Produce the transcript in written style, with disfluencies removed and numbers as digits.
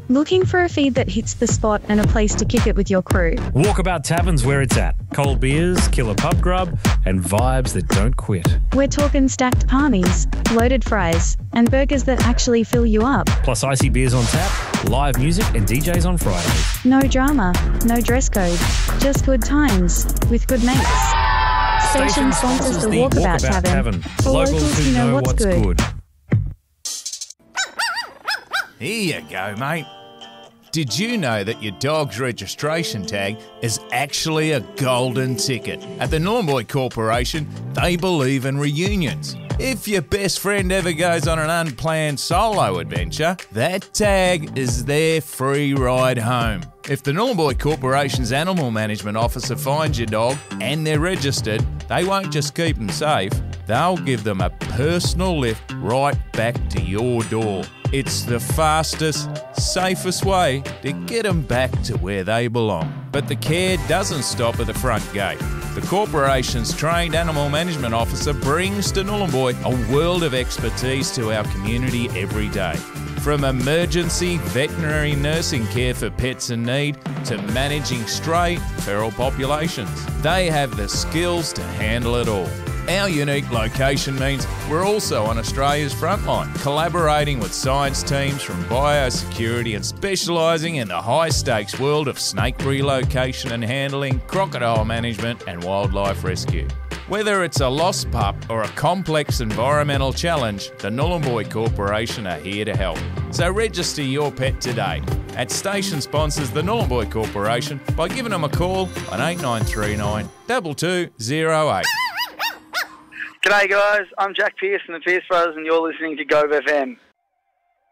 Looking for a feed that hits the spot and a place to kick it with your crew? Walkabout Tavern's where it's at. Cold beers, killer pub grub, and vibes that don't quit. We're talking stacked palmies, loaded fries, and burgers that actually fill you up. Plus icy beers on tap, live music and DJs on Fridays. No drama, no dress code, just good times with good mates. Station sponsors the Walkabout Tavern. For locals who know what's good. Here you go, mate. Did you know that your dog's registration tag is actually a golden ticket? At the Nhulunbuy Corporation, they believe in reunions. If your best friend ever goes on an unplanned solo adventure, that tag is their free ride home. If the Nhulunbuy Corporation's Animal Management Officer finds your dog and they're registered, they won't just keep them safe, they'll give them a personal lift right back to your door. It's the fastest, safest way to get them back to where they belong. But the care doesn't stop at the front gate. The corporation's trained animal management officer brings to Nhulunbuy a world of expertise to our community every day. From emergency veterinary nursing care for pets in need to managing stray feral populations, they have the skills to handle it all. Our unique location means we're also on Australia's frontline, collaborating with science teams from biosecurity and specialising in the high-stakes world of snake relocation and handling, crocodile management and wildlife rescue. Whether it's a lost pup or a complex environmental challenge, the Nhulunbuy Corporation are here to help. So register your pet today. At Station sponsors the Nhulunbuy Corporation by giving them a call on 8939 2208. G'day guys, I'm Jack Pearce from the Pearce Brothers and you're listening to Gove FM.